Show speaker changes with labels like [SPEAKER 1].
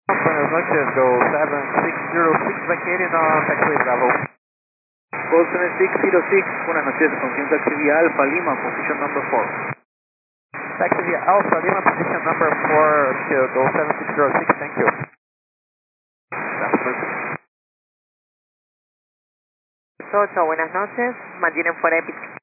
[SPEAKER 1] Buenas noches, Go 7606 vacating on taxiway Bravo.
[SPEAKER 2] Go 7606, buenas noches, con taxi Alfa Lima, position number 4.
[SPEAKER 1] Taxi Alpha Lima, position number 4 to Go 7606, thank you.
[SPEAKER 3] Ocho, buenas noches, mantienen fuera de pista.